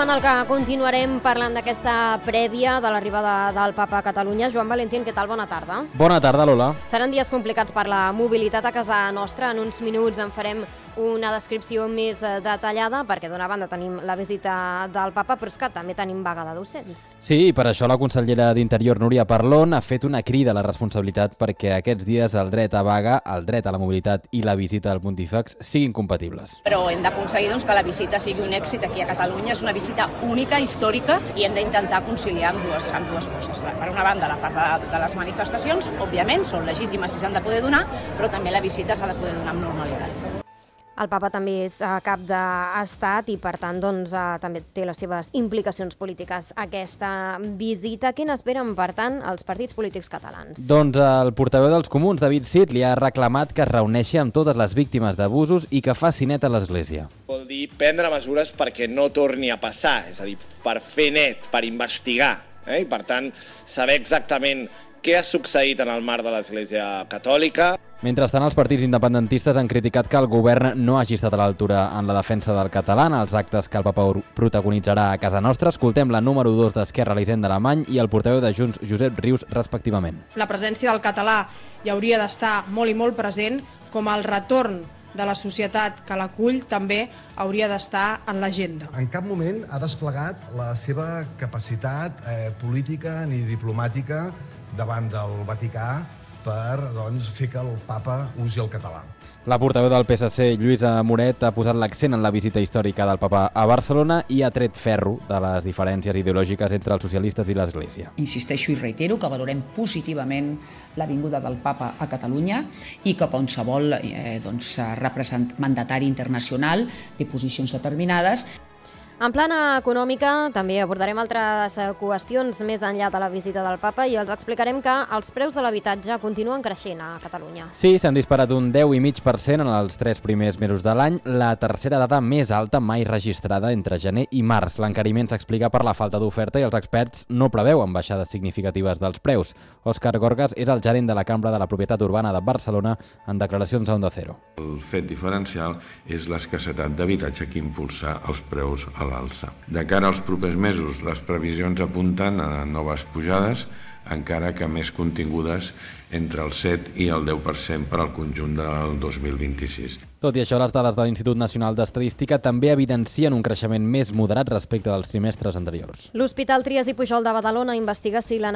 programa en el que continuarem parlant d'aquesta prèvia de l'arribada del Papa a Catalunya. Joan Valentín, què tal? Bona tarda. Bona tarda, Lola. Seran dies complicats per la mobilitat a casa nostra. En uns minuts en farem una descripció més detallada, perquè d'una banda tenim la visita del Papa, però és que també tenim vaga de docents. Sí, i per això la consellera d'Interior, Núria Parlon, ha fet una crida a la responsabilitat perquè aquests dies el dret a vaga, el dret a la mobilitat i la visita al Pontífex siguin compatibles. Però hem d'aconseguir que la visita sigui un èxit aquí a Catalunya. És una visita única, històrica, i hem d'intentar conciliar amb dues coses. Per una banda, la part de les manifestacions, òbviament, són legítimes i s'han de poder donar, però també la visita s'ha de poder donar amb normalitat. El Papa també és cap d'estat i, per tant, també té les seves implicacions polítiques aquesta visita. Què n'esperen, per tant, els partits polítics catalans? Doncs el portaveu dels Comuns, David Cid, li ha reclamat que es reuneixi amb totes les víctimes d'abusos i que faci net a l'Església. Vol dir prendre mesures perquè no torni a passar, és a dir, per fer net, per investigar, i per tant saber exactament què ha succeït en el marc de l'Església Catòlica. Mentrestant, els partits independentistes han criticat que el govern no hagi estat a l'altura en la defensa del català en els actes que el Papa protagonitzarà a casa nostra. Escoltem la número 2 d'Esquerra, l'Hisenda Alemany, i el portaveu de Junts, Josep Rius, respectivament. La presència del català hi hauria d'estar molt i molt present, com el retorn de la societat que l'acull també hauria d'estar en l'agenda. En cap moment ha desplegat la seva capacitat política ni diplomàtica davant del Vaticà per fer que el papa usi el català. La portaveu del PSC, Lluïsa Moret, ha posat l'accent en la visita històrica del Papa a Barcelona i ha tret ferro de les diferències ideològiques entre els socialistes i l'Església. Insisteixo i reitero que valorem positivament la vinguda del Papa a Catalunya i que qualsevol mandatari internacional té posicions determinades. En plana econòmica també abordarem altres qüestions més enllà de la visita del Papa i els explicarem que els preus de l'habitatge continuen creixent a Catalunya. Sí, s'han disparat un 10,5% en els 3 primers mesos de l'any, la tercera dada més alta mai registrada entre gener i març. L'encariment s'explica per la falta d'oferta i els experts no preveuen baixades significatives dels preus. Òscar Gorgas és el gerent de la Cambra de la Propietat Urbana de Barcelona en declaracions a Onda Cero. El fet diferencial és l'escassetat d'habitatge que impulsa els preus a l'alça. De cara als propers mesos, les previsions apunten a noves pujades, encara que més contingudes entre el 7 i el 10% per al conjunt del 2026. Tot i això, les dades de l'Institut Nacional d'Estadística també evidencien un creixement més moderat respecte dels trimestres anteriors. L'Hospital Trias i Pujol de Badalona investiga si la